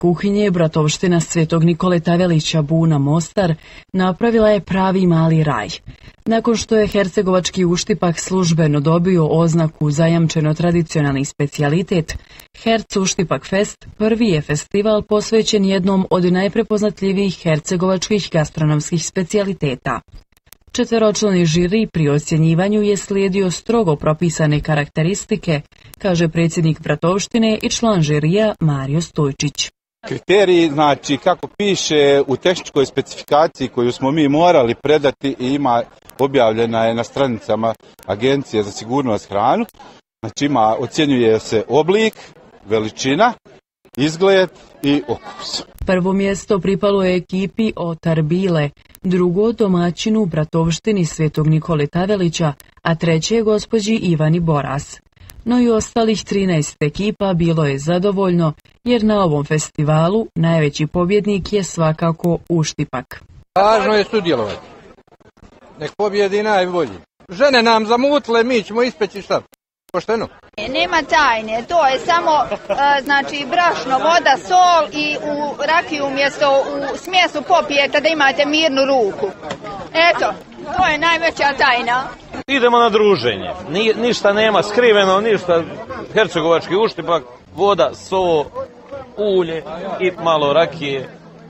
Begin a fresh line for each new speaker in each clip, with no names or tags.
kuhinje bratovština Svetog Nikole Tavelića Buna Mostar napravila je pravi mali raj. Nakon što je hercegovački uštipak službeno dobio oznaku zajamčeno tradicionalni specijalitet, Herc Uštipak Fest prvi je festival posvećen jednom od najprepoznatljivijih hercegovačkih gastronomskih specijaliteta. Četveročlani žiri pri ocjenjivanju je slijedio strogo propisane karakteristike, kaže predsjednik bratovštine i član žirija Mario Stojčić.
Kriteriji, znači kako piše u tehničkoj specifikaciji koju smo mi morali predati i objavljena je na stranicama Agencije za sigurnost hranu, znači ocjenjuje se oblik, veličina, izgled i okus.
Prvo mjesto pripalo je ekipi Otar Bile, drugo domaćinu bratovštini Svetog Nikole Tavelića, a treće gospođi Ivani Boras. No i ostalih 13 ekipa bilo je zadovoljno, jer na ovom festivalu najveći pobjednik je svakako Uštipak.
Važno je sudjelovati. Nek pobjedi najbolji. Žene nam zamutile, mi ćemo ispeći šta? Pošteno.
Nema tajne, to je samo znači brašno, voda, sol i u rakiju umjesto u smjesu popijete da imate mirnu ruku. Eto, to je najveća tajna.
Idemo na druženje, ništa nema skriveno, ništa, hercegovački uštipak, voda, sol, ulje i malo rakije,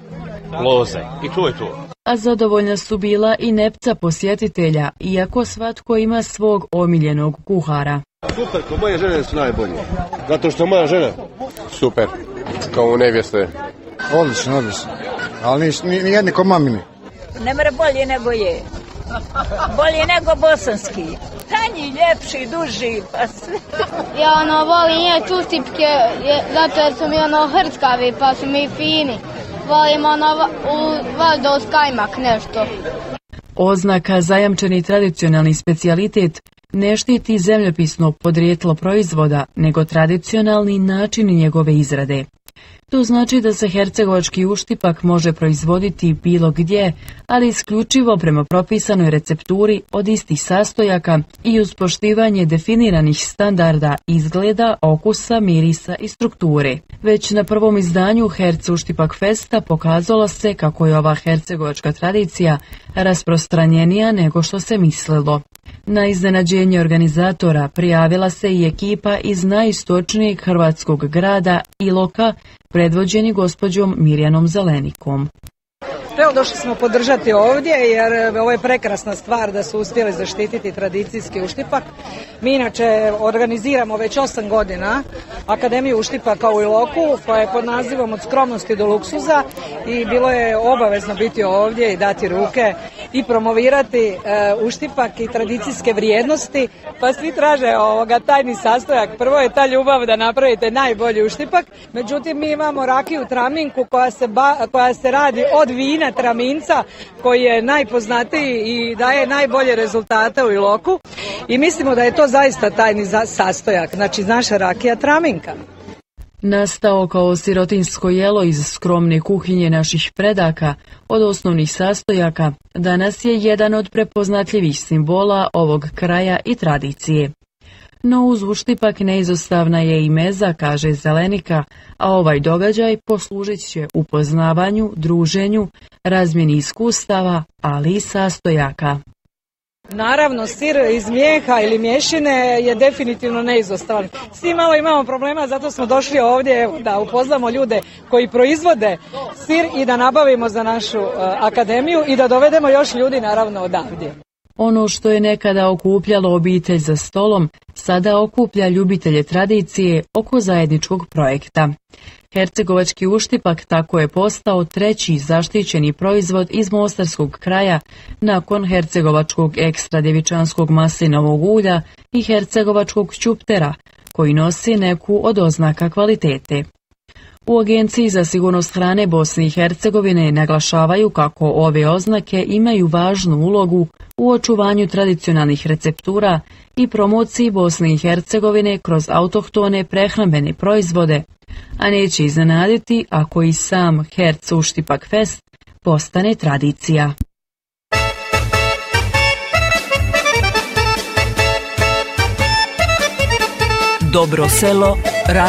loze i to je to.
A zadovoljna su bila i nepca posjetitelja, iako svatko ima svog omiljenog kuhara.
Super, ko moje žene su najbolje, zato što moja žena.
Super, kao u nevjeste.
Odlično, ali nijedni ko mamini.
Ne mre bolje nego je. Bolje nego bosanski. Tanji, ljepši, duži, pa sve.
Ja volim jeti ustipke, zato jer su mi hrckavi, pa su mi fini. Volim valjda uz kajmak nešto.
Oznaka zajamčeni tradicionalni specijalitet ne štiti zemljopisno podrijetlo proizvoda, nego tradicionalni način njegove izrade. To znači da se hercegovački uštipak može proizvoditi bilo gdje, ali isključivo prema propisanoj recepturi od istih sastojaka i uz poštivanje definiranih standarda izgleda, okusa, mirisa i strukture. Već na prvom izdanju Herc Uštipak Festa pokazalo se kako je ova hercegovačka tradicija rasprostranjenija nego što se mislilo. Na iznenađenje organizatora prijavila se i ekipa iz najistočnijeg hrvatskog grada Iloka, predvođeni gospođom Mirjanom Zelenikom.
Evo, došli smo podržati ovdje jer ovo je prekrasna stvar da su uspjeli zaštititi tradicijski uštipak. Mi inače organiziramo već 8 godina Akademiju uštipaka u Iloku koja je pod nazivom Od skromnosti do luksuza i bilo je obavezno biti ovdje i dati ruke i promovirati uštipak i tradicijske vrijednosti, pa svi traže tajni sastojak. Prvo je ta ljubav da napravite najbolji uštipak, međutim mi imamo rakiju Traminku koja se radi od vina Traminca koji je najpoznatiji i daje najbolje rezultate u Iloku i mislimo da je to zaista tajni sastojak, znači naša rakija Traminka.
Nastao kao sirotinsko jelo iz skromne kuhinje naših predaka, od osnovnih sastojaka, danas je jedan od prepoznatljivih simbola ovog kraja i tradicije. No uz uštipak neizostavna je i meza, kaže Zelenika, a ovaj događaj poslužit će upoznavanju, druženju, razmjeni iskustava, ali i sastojaka.
Naravno, sir iz mlijeka ili mješine je definitivno neizostavan. Svi malo imamo problema, zato smo došli ovdje da upoznamo ljude koji proizvode sir i da nabavimo za našu akademiju i da dovedemo još ljudi naravno odavdje.
Ono što je nekada okupljalo obitelj za stolom, sada okuplja ljubitelje tradicije oko zajedničkog projekta. Hercegovački uštipak tako je postao treći zaštićeni proizvod iz mostarskog kraja nakon hercegovačkog ekstra djevičanskog maslinovog ulja i hercegovačkog ćuptera, koji nosi neku od oznaka kvalitete. U Agenciji za sigurnost hrane Bosne i Hercegovine naglašavaju kako ove oznake imaju važnu ulogu u očuvanju tradicionalnih receptura i promociji Bosne i Hercegovine kroz autohtone prehrambene proizvode, a neće iznenaditi ako i sam Herc Uštipak Fest postane tradicija.
Dobro selo,